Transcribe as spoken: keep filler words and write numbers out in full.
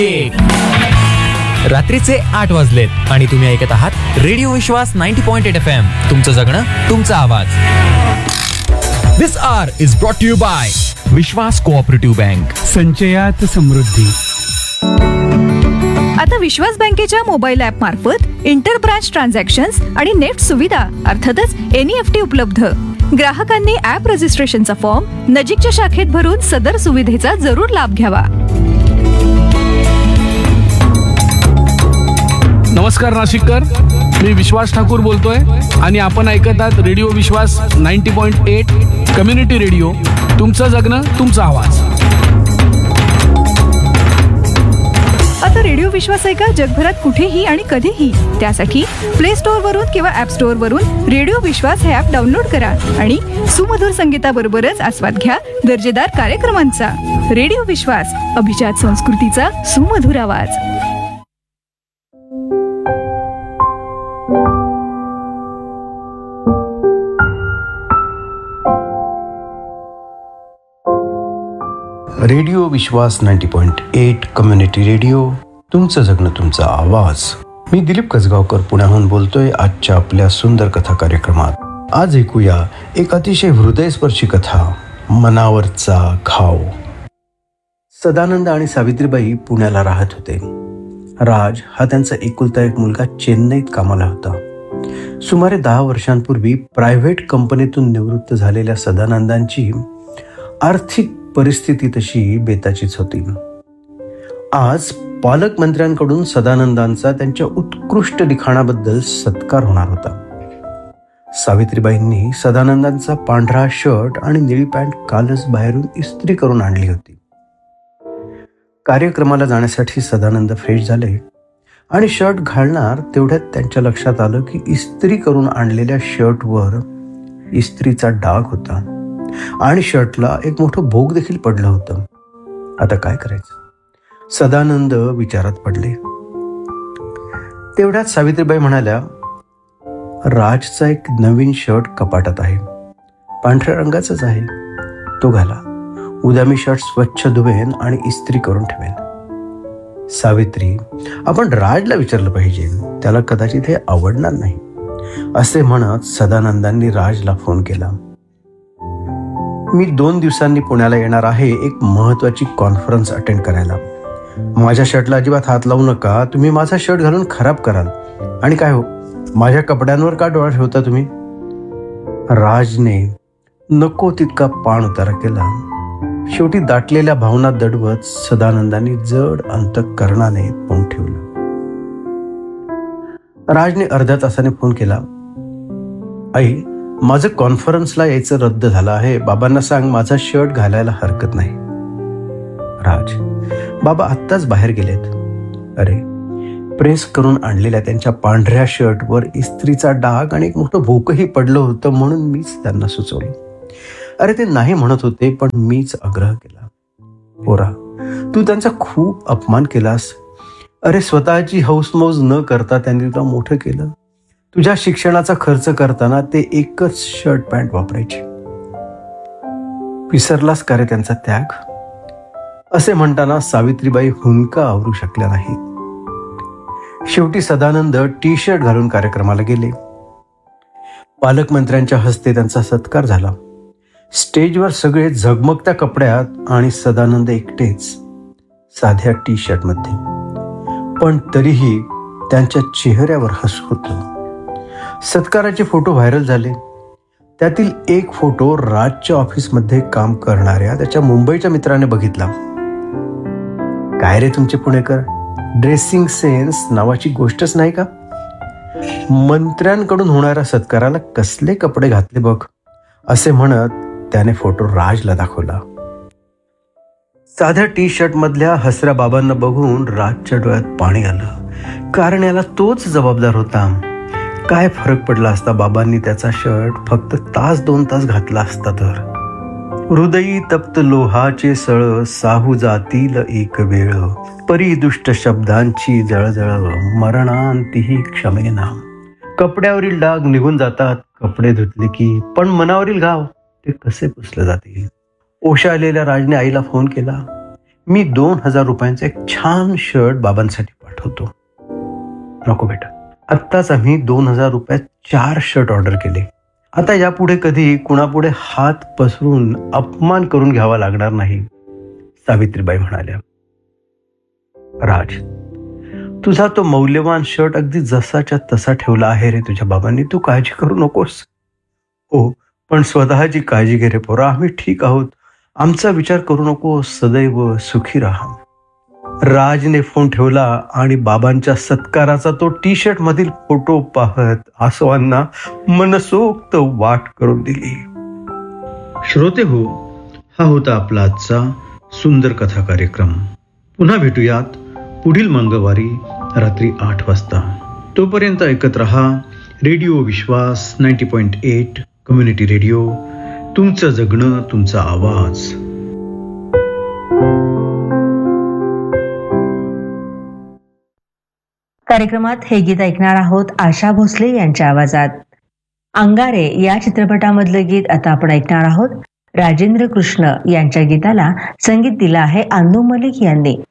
एक रात्रीचे आठ वाजलेत आणि तुम्ही ऐकत आहात रेडिओ विश्वास नव्वद पॉइंट आठ एफ एम. तुमचं जगणं तुमचा आवाज. दिस R is brought to you bye Vishwas cooperative bank. संचयात समृद्धी. आता विश्वास बँकेच्या मोबाईल ऍप मार्फत इंटर ब्रांच ट्रान्झॅक्शन्स आणि नेफ्ट सुविधा अर्थातच एन ई एफ टी उपलब्ध. ग्राहकांनी ऍप रजिस्ट्रेशनचा फॉर्म नजीकच्या शाखेत भरून सदर सुविधेचा जरूर लाभ घ्यावा. नमस्कार नाशिककर, मी विश्वास ठाकूर बोलतोय आणि आपण ऐकत आहात रेडिओ विश्वास नव्वद पॉइंट आठ कम्युनिटी रेडिओ. तुमचं जगणं तुमचा आवाज. आता रेडिओ विश्वास ऐका जगभरात कुठेही आणि कधीही. त्यासाठी प्ले स्टोअर वरून किंवा ऍप स्टोअर वरून रेडिओ विश्वास हे ऍप डाउनलोड करा आणि सुमधुर संगीताबरोबरच आस्वाद घ्या दर्जेदार कार्यक्रमांचा. रेडिओ विश्वास, अभिजात संस्कृतीचा सुमधुर आवाज. रेडिओ विश्वास नव्वद पॉइंट आठ कम्युनिटी रेडिओ. तुमचं जगणं तुमचा आवाज. मी दिलीप कसगावकर पुण्याहून बोलतोय आजच्या आपल्या सुंदर कथा कार्यक्रमात. आज ऐकूया एक अतिशय हृदयस्पर्शी कथा, मनावरचा घाव. सदानंद आणि सावित्रीबाई पुण्याला राहत होते. राज हा त्यांचा एकुलता एक मुलगा चेन्नईत कामाला होता. सुमारे दहा वर्षांपूर्वी प्रायव्हेट कंपनीतून निवृत्त झालेल्या सदानंदांची आर्थिक परिस्थिती तशी बेताचीच होती. आज पालकमंत्र्यांकडून सदानंदांचा त्यांच्या उत्कृष्ट लिखाणाबद्दल सत्कार होणार होता. सावित्रीबाईंनी सदानंदांचा पांढरा शर्ट आणि निळी पॅन्ट कालच बाहेरून इस्त्री करून आणली होती. कार्यक्रमाला जाण्यासाठी सदानंद फ्रेश झाले आणि शर्ट घालणार तेवढ्यात त्यांच्या लक्षात आलं की इस्त्री करून आणलेल्या शर्टवर इस्त्रीचा डाग होता आणि शर्टला एक मोठं भोग देखील पडलं होतं. आता काय करायचं? सदानंद विचारात पडले. तेवढ्यात सावित्रीबाई म्हणाल्या, राजचा एक नवीन शर्ट कपाटात आहे, पांढऱ्या रंगाचाच आहे, तो घाला. उद्या मी शर्ट स्वच्छ धुवेन आणि इस्त्री करून ठेवेन. सावित्री, आपण राजला विचारलं पाहिजे, त्याला कदाचित हे आवडणार नाही, असे म्हणत सदानंदांनी राजला फोन केला. मी दोन दिवसांनी पुण्याला येणार आहे एक महत्वाची कॉन्फरन्स अटेंड करायला. माझ्या शर्टला अजिबात हात लावू नका. तुम्ही माझा शर्ट घालून खराब कराल. आणि काय हो, माझ्या कपड्यांवर का डोळा ठेवता तुम्ही? राजने नको तितका पाण उतारा केला. शेवटी दाटलेल्या भावना दडवत सदानंदांनी जड अंतःकरणाने फोन ठेवला. राजने अर्ध्या तासाने फोन केला. आई, माझं कॉन्फरन्सला यायचं रद्द झालं आहे. बाबांना सांग माझा शर्ट घालायला हरकत नाही. राज, बाबा आत्ताच बाहेर गेलेत. अरे, प्रेस करून आणलेल्या त्यांच्या पांढऱ्या शर्टवर इस्त्रीचा डाग आणि एक मोठं भोकही पडलं होतं म्हणून मीच त्यांना सुचवलं. अरे, ते नाही म्हणत होते पण मीच आग्रह केला. पोरा, तू त्यांचा खूप अपमान केलास. अरे, स्वतःची हौसमौज न करता त्यांनी तुला मोठं केलं. तुझ्या शिक्षणाचा खर्च करताना ते एकच शर्ट पॅन्ट वापरायचे. विसरलास का रे त्यांचा त्याग? असे म्हणताना सावित्रीबाई हुंदका आवरू शकल्या नाही. शेवटी सदानंद टी शर्ट घालून कार्यक्रमाला गेले. पालकमंत्र्यांच्या हस्ते त्यांचा सत्कार झाला. स्टेजवर सगळे झगमगत्या कपड्यात आणि सदानंद एकटेच साध्या टी शर्ट मध्ये. पण तरीही त्यांच्या चेहऱ्यावर हसू होतं. सत्काराचे फोटो व्हायरल झाले. त्यातील एक फोटो राजच्या ऑफिसमध्ये काम करणाऱ्या त्याच्या मुंबईच्या मित्राने बघितला. काय रे तुमचे पुणेकर, ड्रेसिंग सेन्स नावाची गोष्टच नाही का? मंत्र्यांकडून होणाऱ्या सत्काराला कसले कपडे घातले बघ, असे म्हणत त्याने फोटो राजला दाखवला. साध्या टी शर्ट मधल्या हसऱ्या बाबांना बघून राजच्या डोळ्यात पाणी आलं. कारण याला तोच जबाबदार होता. काय फरक पडला असता बाबांनी त्याचा शर्ट फक्त तास दोन तास घातला असता तर. हृदयी तप्त लोहाचे सळ, साहू जातील एक वेळ, परी दुष्ट शब्दांची जळजळ, मरणांतीही क्षमेना. कपड्यावरील डाग निघून जातात कपडे धुतले की, पण मनावरील घाव ते कसे पुसले जातील? ओशाळलेल्या राजने आईला फोन केला. मी दोन हजार रुपयांचा एक छान शर्ट बाबांसाठी पाठवतो. नको बेटा, आत्ताच आम्ही दोन हजार रुपयात चार शर्ट ऑर्डर केले. आता यापुढे कधी कुणापुढे हात पसरून अपमान करून घ्यावा लागणार नाही, सावित्रीबाई म्हणाल्या. राज, तुझा तो मौल्यवान शर्ट अगदी जसाच्या तसा ठेवला आहे रे तुझ्या बाबांनी. तू काळजी करू नकोस. हो, पण स्वतःची काळजी घे रे पोरा. आम्ही ठीक आहोत. आमचा विचार करू नको. सदैव सुखी राहा. राजने फोन ठेवला आणि बाबांच्या सत्काराचा तो टी शर्ट मधील फोटो पाहत आसवांना मनसोक्त वाट करून दिली. श्रोते हो, हा होता आपला आजचा सुंदर कथा कार्यक्रम. पुन्हा भेटूयात पुढील मंगळवारी रात्री आठ वाजता. तोपर्यंत ऐकत रहा रेडिओ विश्वास ninety point eight community radio. तुमचं जगणं, तुमचा आवाज. कार्यक्रमात हे गीत ऐकणार आहोत आशा भोसले यांच्या आवाजात. अंगारे या चित्रपटामधलं गीत आता आपण ऐकणार आहोत. राजेंद्र कृष्ण यांच्या गीताला संगीत दिलं आहे अन्नू मलिक यांनी.